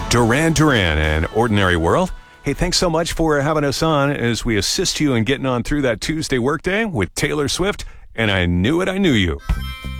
Duran Duran and Ordinary World. Hey, thanks so much for having us on as we assist you in getting on through that Tuesday workday with Taylor Swift and I Knew It, I Knew You.